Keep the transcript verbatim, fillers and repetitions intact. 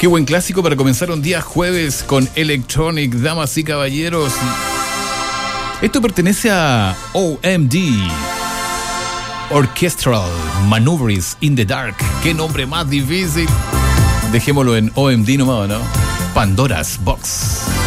Qué buen clásico para comenzar un día jueves con Electronic, damas y caballeros. Esto pertenece a O M D, Orchestral Maneuvers in the Dark. Qué nombre más difícil. Dejémoslo en O M D nomás, ¿no? Pandora's Box.